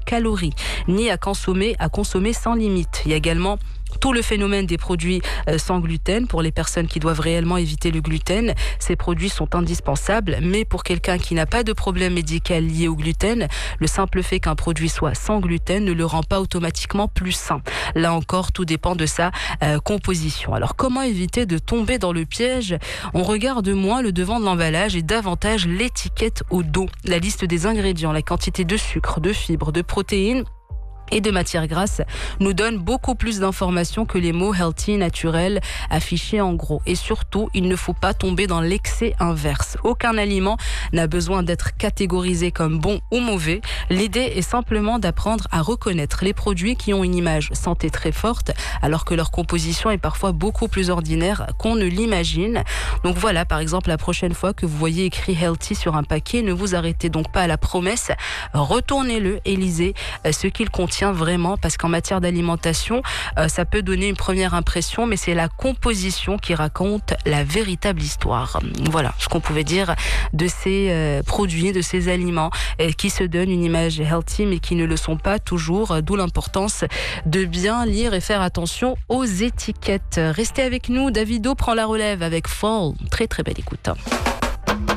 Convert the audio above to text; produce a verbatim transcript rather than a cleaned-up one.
calories, ni à consommer, à consommer sans limite. Il y a également tout le phénomène des produits sans gluten pour les personnes qui doivent réellement éviter le gluten. Ces produits sont indispensables, mais pour quelqu'un qui n'a pas de problème médical lié au gluten, le simple fait qu'un produit soit sans gluten ne le rend pas automatiquement plus sain. Là encore, tout dépend de sa euh, composition. Alors, comment éviter de tomber dans le piège ? On regarde moins le devant de l'emballage et davantage l'étiquette au dos. La liste des ingrédients, la quantité de sucre, de fibres, de protéines et de matières grasses nous donne beaucoup plus d'informations que les mots healthy, naturel affichés en gros. Et surtout, il ne faut pas tomber dans l'excès inverse. Aucun aliment n'a besoin d'être catégorisé comme bon ou mauvais. L'idée est simplement d'apprendre à reconnaître les produits qui ont une image santé très forte, alors que leur composition est parfois beaucoup plus ordinaire qu'on ne l'imagine. Donc voilà, par exemple, la prochaine fois que vous voyez écrit healthy sur un paquet, ne vous arrêtez donc pas à la promesse, retournez-le et lisez ce qu'il contient vraiment, parce qu'en matière d'alimentation, euh, ça peut donner une première impression, mais c'est la composition qui raconte la véritable histoire. Voilà ce qu'on pouvait dire de ces euh, produits, de ces aliments euh, qui se donnent une image healthy, mais qui ne le sont pas toujours, d'où l'importance de bien lire et faire attention aux étiquettes. Restez avec nous, Davido prend la relève avec Fall. Très très belle écoute.